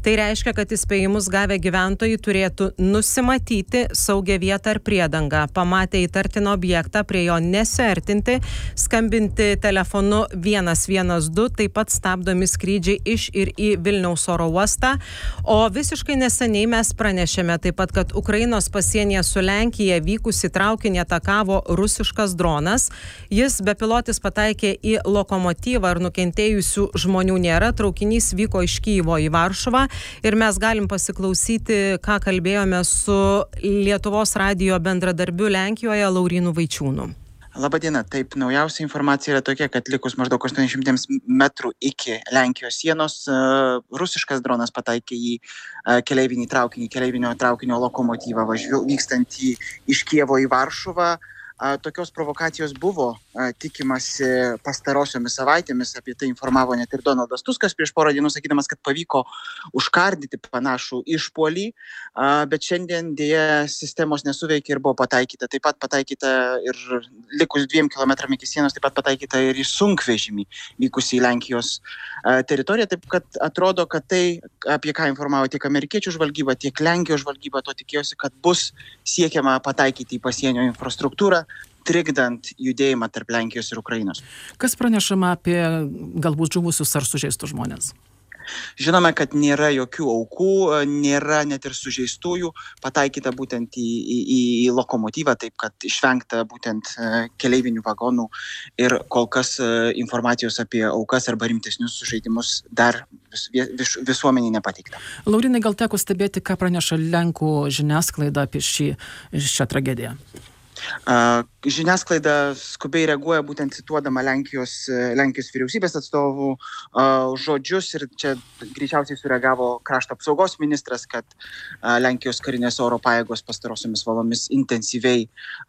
Tai reiškia, kad įspėjimus gavę gyventojai turėtų nusimatyti saugią vietą ar priedangą, pamatę įtartiną objektą, prie jo nesiartinti, skambinti telefonu 112, taip pat stabdomi skrydžiai iš ir į Vilniaus oro uostą. O visiškai neseniai mes pranešėme taip pat, kad Ukrainos pasienyje su Lenkija vykusi traukinį atakavo rusiškas dronas. Jis bepilotis pataikė į lokomotyvą ir nukentėjusių žmonių nėra. Traukinys vyko iš Kyjivo į Varšuvą ir mes galim pasiklausyti, ką kalbėjome su Lietuvos radijo bendradarbiu Lenkijoje Laurynu Vaičiūnu. Labadiena, taip, naujausia informacija yra tokia, kad likus maždaug 800 metrų iki Lenkijos sienos rusiškas dronas pataikė į keleivinio traukinio lokomotyvą vykstantį iš Kijevo į Varšuvą. Tokios provokacijos buvo tikimasi pastarosiomis savaitėmis, apie tai informavo net ir Donaldas Tuskas prieš porą dienų, sakydamas, kad pavyko užkardyti panašų išpuolį, bet šiandien dėja sistemos nesuveikė ir buvo pataikyta. Taip pat pataikyta ir likus 2 kilometram iki sienos, taip pat pataikyta ir į sunkvežimį vykusį į Lenkijos teritoriją. Taip kad atrodo, kad tai, apie ką informavo tiek amerikiečių žvalgyba, tiek Lenkijos žvalgyba, to tikėjosi, kad bus siekiama pataikyti į pasienio infrastruktūrą, trikdant judėjimą tarp Lenkijos ir Ukrainos. Kas pranešama apie galbūt žuvusius ar sužeistus žmonės? Žinome, kad nėra jokių aukų, nėra net ir sužeistųjų, pataikyta būtent į lokomotyvą, taip kad išvengta būtent keleivinių vagonų ir kol kas informacijos apie aukas arba rimtesnius sužeidimus dar visuomeniai nepateikta. Laurynai, gal teko stebėti, ką praneša Lenkų žiniasklaida apie šią tragediją? Žiniasklaida skubiai reaguoja, būtent cituodama Lenkijos vyriausybės atstovų žodžius, ir čia greičiausiai sureagavo krašto apsaugos ministras, kad Lenkijos karinės oro pajėgos pastarosiomis valandomis intensyviai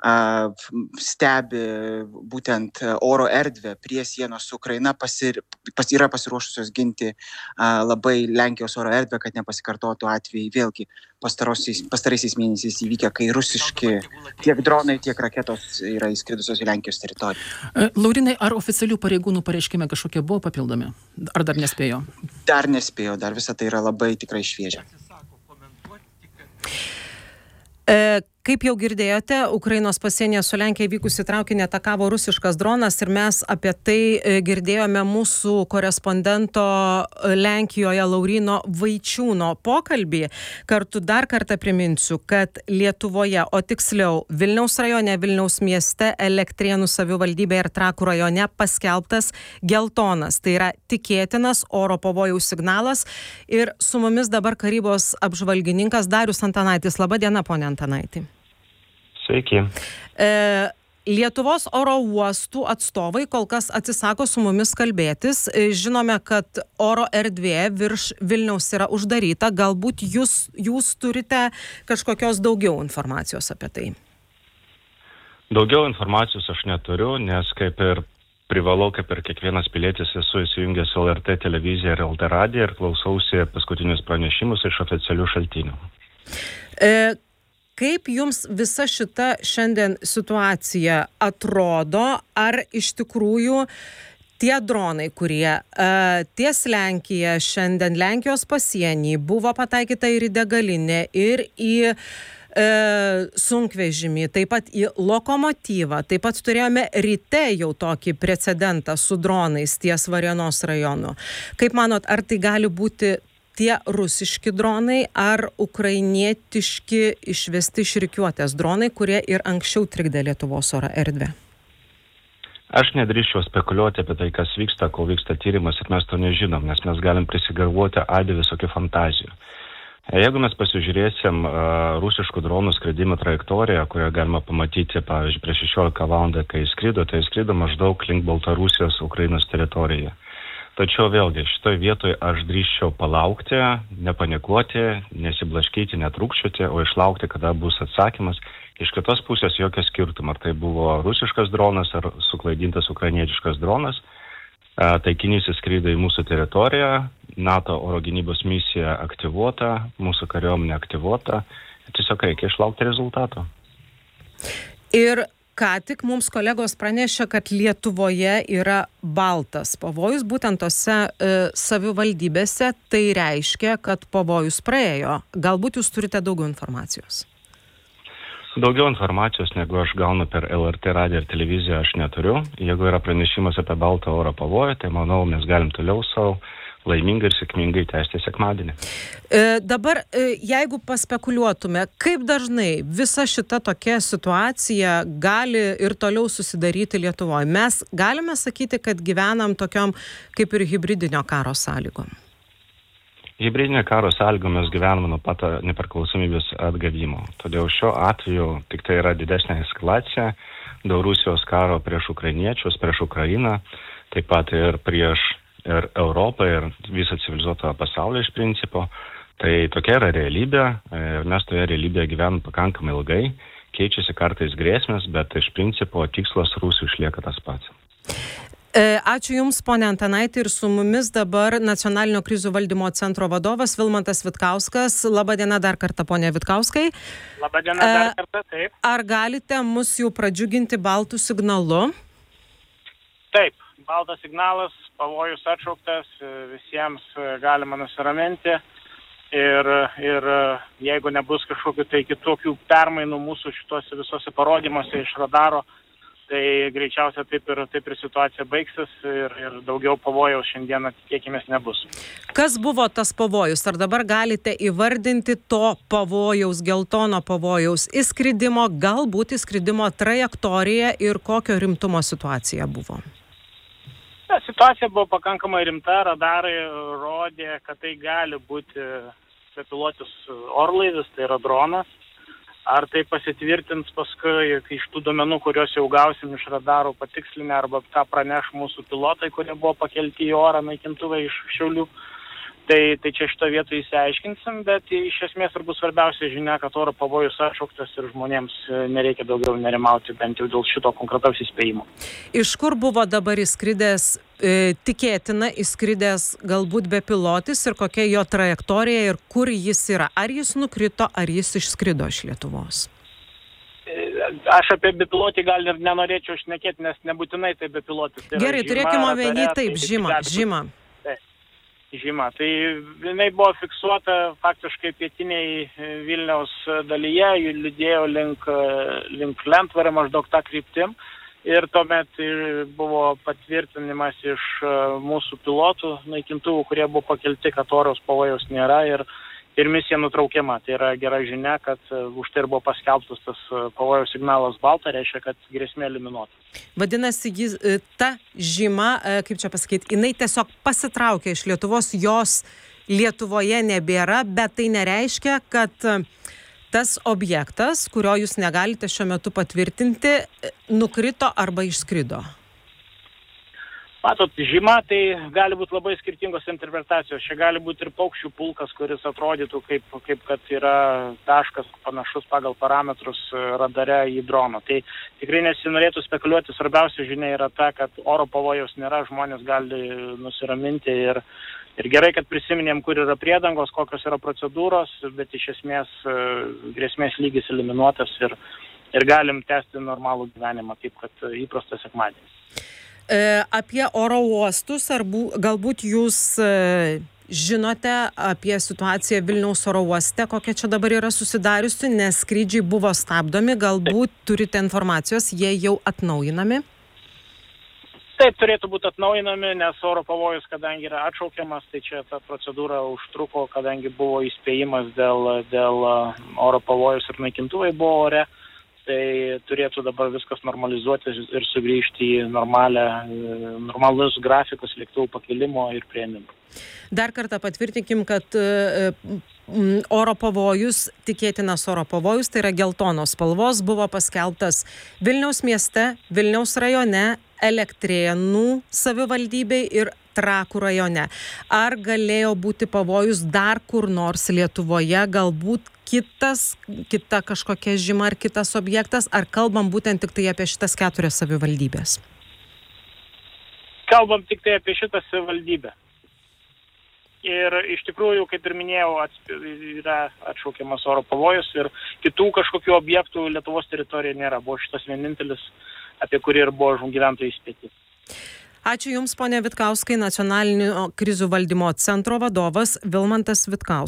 stebi būtent oro erdvę prie sienos su Ukraina, yra pasiruošusios ginti labai Lenkijos oro erdvę, kad nepasikartotų atvejai vėlgi pastaraisiais mėnesiais įvykę, kai rusiški tiek dronai, tiek raketos yra įskridusios į Lenkijos teritoriją. Laurynai, ar oficialių pareigūnų pareiškime kažkokie buvo papildomi? Ar dar nespėjo? Dar nespėjo, dar visa tai yra labai tikrai šviežia. Kaip jau girdėjote, Ukrainos pasienyje su Lenkija vykusi traukinį atakavo rusiškas dronas ir mes apie tai girdėjome mūsų korespondento Lenkijoje Lauryno Vaičiūno pokalbį. Dar kartą priminsiu, kad Lietuvoje, o tiksliau Vilniaus rajone, Vilniaus mieste, Elektrėnų savivaldybėje ir Trakų rajone paskelbtas geltonas. Tai yra tikėtinas oro pavojaus signalas. Ir su mumis dabar karybos apžvalgininkas Darius Antanaitis. Labą dieną, pone Antanaiti. Sveiki. Lietuvos oro uostų atstovai kol kas atsisako su mumis kalbėtis. Žinome, kad oro erdvė virš Vilniaus yra uždaryta. Galbūt jūs turite kažkokios daugiau informacijos apie tai? Daugiau informacijos aš neturiu, nes kaip ir privalau, kaip ir kiekvienas pilietis, esu įsijungęs LRT televiziją ir LT radiją ir klausausi paskutinius pranešimus iš oficialių šaltinių. Kaip jums visa šita šiandien situacija atrodo? Ar iš tikrųjų tie dronai, kurie ties Lenkiją šiandien Lenkijos pasienį buvo pataikyta ir į degalinę, ir į sunkvežimį, taip pat į lokomotyvą, taip pat turėjome ryte jau tokį precedentą su dronais ties Varėnos rajonu. Kaip manot, ar tai gali būti tie rusiški dronai ar ukrainietiški išvesti iš rikiuotės dronai, kurie ir anksčiau trikdė Lietuvos oro erdvę? Aš nedrįsčiau spekuliuoti apie tai, kas vyksta, kol vyksta tyrimas ir mes to nežinom, nes mes galim prisigalvoti visokių fantazijų. Jeigu mes pasižiūrėsim rusiškų dronų skridimo trajektoriją, kurią galima pamatyti, pavyzdžiui, prieš 16 valandą, kai skrido, tai skrido maždaug link Baltarusijos, Ukrainos teritorijoje. Tačiau vėlgi, šitoj vietoj aš drįsčiau palaukti, nepanikuoti, nesiblaškyti, netrūkčioti, o išlaukti, kada bus atsakymas. Iš kitos pusės jokio skirtumo, ar tai buvo rusiškas dronas ar suklaidintas ukrainietiškas dronas. Taikinys įskrido į mūsų teritoriją, NATO oro gynybos misija aktyvuota, mūsų kariuomenė aktyvuota. Tiesiog reikia išlaukti rezultato. Ir Ką tik mums kolegos pranešė, kad Lietuvoje yra baltas pavojus, būtent tose savivaldybėse. Tai reiškia, kad pavojus praėjo. Galbūt jūs turite daugiau informacijos? Daugiau informacijos, negu aš gaunu per LRT radiją ir televiziją, aš neturiu. Jeigu yra pranešimas apie baltą oro pavojų, tai manau, mes galim toliau savo laimingai ir sėkmingai tęsti sekmadienį. Dabar, jeigu paspekuliuotume, kaip dažnai visa šita tokia situacija gali ir toliau susidaryti Lietuvoje? Mes galime sakyti, kad gyvenam tokiom kaip ir hibridinio karo sąlygom? Hibridinio karo sąlygom mes gyvename nuo pat nepriklausomybės atgavimo. Todėl šiuo atveju tik tai yra didesnė eskalacija dėl Rusijos karo prieš ukrainiečius, prieš Ukrainą, taip pat ir prieš ir Europą ir visą civilizuotą pasaulį iš principo. Tai tokia yra realybė ir mes toje realybėje gyvename pakankamai ilgai, keičiasi kartais grėsmės, bet iš principo tikslas Rusijų išlieka tas pats. Ačiū Jums, ponia Antanaitė, ir su mumis dabar Nacionalinio krizių valdymo centro vadovas Vilmantas Vitkauskas. Labadiena dar kartą, ponia Vitkauskai. Labadiena dar kartą, taip. Ar galite mus jau pradžiuginti baltų signalu? Taip, baltas signalas, pavojus atšauktas, visiems galima nusiraminti ir jeigu nebus kažkokių tai kitokių permainų mūsų šituose visose parodymuose iš radaro, tai greičiausia taip ir situacija baigsis ir daugiau pavojaus šiandieną tikėkimės nebus. Kas buvo tas pavojus? Ar dabar galite įvardinti to pavojaus, geltono pavojaus įskridimo, galbūt įskridimo trajektoriją ir kokio rimtumo situacija buvo? Situacija buvo pakankamai rimta, radarai rodė, kad tai gali būti bepilotis orlaivis, tai yra dronas. Ar tai pasitvirtins paskui iš tų duomenų, kuriuos jau gausim iš radarų patikslinę, arba tą praneš mūsų pilotai, kurie buvo pakelti į orą naikintuvai iš Šiaulių. Tai čia šito vietoj įsiaiškinsim, bet iš esmės turbūt svarbiausia žinia, kad oro pavojus atšauktas ir žmonėms nereikia daugiau nerimauti, bent jau dėl šito konkretaus įspėjimo. Iš kur buvo dabar įskridęs, tikėtina įskridęs galbūt bepilotis ir kokia jo trajektorija ir kur jis yra? Ar jis nukrito, ar jis išskrido iš Lietuvos? Aš apie bepilotį gal ir nenorėčiau šnekėti, nes nebūtinai tai bepilotis. Gerai, turėkime omeny taip, žyma. Tai jinai buvo fiksuota faktiškai pietiniai Vilniaus dalyje, jų lydėjo link Lentvario maždaug tą kryptim. Ir tuomet buvo patvirtinimas iš mūsų pilotų naikintuvų, kurie buvo pakelti, kad oros pavojaus nėra ir misija nutraukiama. Tai yra gera žinia, kad už tai buvo paskelbtas tas pavojaus signalas balta, reiškia, kad grėsmė eliminuota. Vadinasi, ta žyma, kaip čia pasakyti, jinai tiesiog pasitraukė iš Lietuvos, jos Lietuvoje nebėra, bet tai nereiškia, kad tas objektas, kurio jūs negalite šiuo metu patvirtinti, nukrito arba išskrido. Matot, žyma tai gali būti labai skirtingos interpretacijos. Čia gali būti ir paukščių pulkas, kuris atrodytų kaip kad yra taškas panašus pagal parametrus radare į droną. Tai tikrai nesinorėtų spekuliuoti. Svarbiausia žinia yra ta, kad oro pavojaus nėra, žmonės gali nusiraminti ir gerai, kad prisiminėm, kur yra priedangos, kokios yra procedūros, bet iš esmės grėsmės lygis eliminuotas ir galim tęsti normalų gyvenimą, kaip kad įprastas sekmadienis. Apie oro uostus, ar galbūt jūs žinote apie situaciją Vilniaus oro uoste, kokia čia dabar yra susidariusi, nes skrydžiai buvo stabdomi, galbūt turite informacijos, jie jau atnaujinami? Taip, turėtų būti atnaujinami, nes oro pavojus, kadangi yra atšaukiamas, tai čia ta procedūra užtruko, kadangi buvo įspėjimas dėl oro pavojus ir naikintuvai buvo ore. Tai turėtų dabar viskas normalizuotis ir sugrįžti į normalus grafikus lėktuvų pakilimo ir priėmimo. Dar kartą patvirtinkim, kad oro pavojus, tikėtinas oro pavojus, tai yra geltonos spalvos, buvo paskelbtas Vilniaus mieste, Vilniaus rajone, Elektrėnų savivaldybei ir Trakų rajone. Ar galėjo būti pavojus dar kur nors Lietuvoje, galbūt kita kažkokia žyma ar kitas objektas, ar kalbam būtent tik tai apie šitas 4 savivaldybės? Kalbam tik tai apie šitą savivaldybę. Ir iš tikrųjų, kaip ir minėjau, yra atšaukiamas oro pavojus ir kitų kažkokių objektų Lietuvos teritorijoje nėra. Buvo šitas vienintelis, apie kurį ir buvo gyventojai įspėti. Ačiū Jums, ponė Vitkauskai, Nacionalinio krizių valdymo centro vadovas Vilmantas Vitkauskas.